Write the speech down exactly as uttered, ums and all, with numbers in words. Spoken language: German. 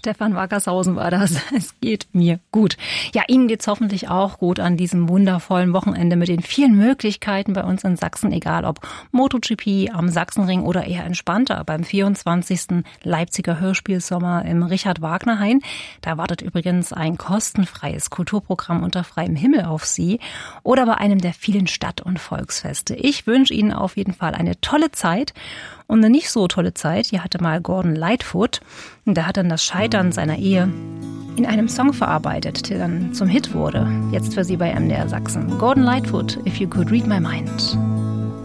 Stefan Wackershausen war das. Es geht mir gut. Ja, Ihnen geht's hoffentlich auch gut an diesem wundervollen Wochenende mit den vielen Möglichkeiten bei uns in Sachsen, egal ob MotoGP am Sachsenring oder eher entspannter beim vierundzwanzigsten Leipziger Hörspielsommer im Richard-Wagner-Hain. Da wartet übrigens ein kostenfreies Kulturprogramm unter freiem Himmel auf Sie oder bei einem der vielen Stadt- und Volksfeste. Ich wünsche Ihnen auf jeden Fall eine tolle Zeit. Und eine nicht so tolle Zeit, hier hatte mal Gordon Lightfoot, und der hat dann das Scheitern seiner Ehe in einem Song verarbeitet, der dann zum Hit wurde. Jetzt für Sie bei M D R Sachsen. Gordon Lightfoot, If You Could Read My Mind.